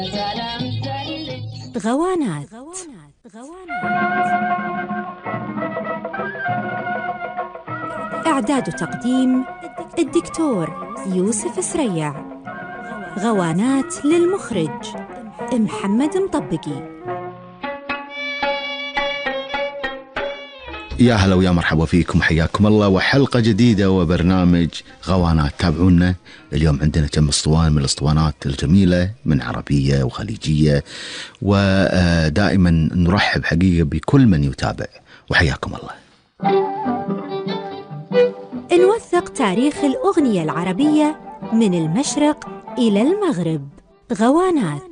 غوانات. إعداد وتقديم الدكتور يوسف سريع. غوانات للمخرج محمد مطبقي. يا هلا ويا مرحبا فيكم، حياكم الله وحلقة جديدة وبرنامج غوانات. تابعونا اليوم، عندنا كم اسطوانة من الاسطوانات الجميلة من عربية وخليجية، ودائما نرحب حقيقة بكل من يتابع، وحياكم الله. نوثق تاريخ الأغنية العربية من المشرق إلى المغرب. غوانات.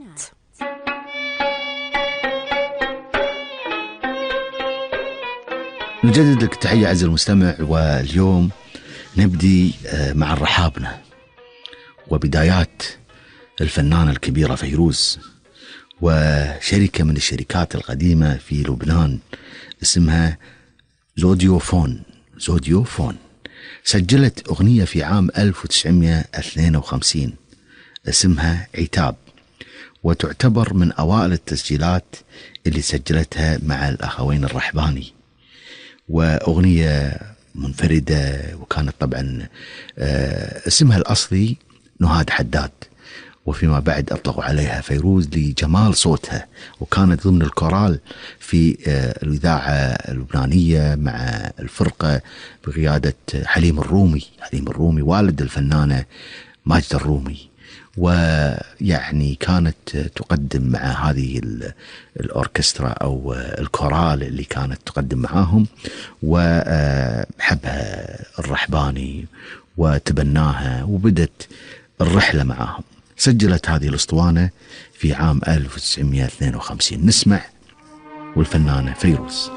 نجدد لك التحية عز المستمع، واليوم نبدي مع الرحابنة وبدايات الفنانة الكبيرة فيروز، وشركة من الشركات القديمة في لبنان اسمها زوديوفون. سجلت أغنية في عام 1952 اسمها عتاب، وتعتبر من أوائل التسجيلات اللي سجلتها مع الأخوين الرحباني، وأغنية منفردة. وكانت طبعا اسمها الأصلي نهاد حداد، وفيما بعد أطلقوا عليها فيروز لجمال صوتها، وكانت ضمن الكورال في الإذاعة اللبنانية مع الفرقة بقيادة حليم الرومي والد الفنانة ماجدة الرومي. ويعني كانت تقدم مع هذه الأوركسترا أو الكورال اللي كانت تقدم معاهم، وحبها الرحباني وتبناها، وبدت الرحلة معاهم. سجلت هذه الأسطوانة في عام 1952. نسمع والفنانة فيروز.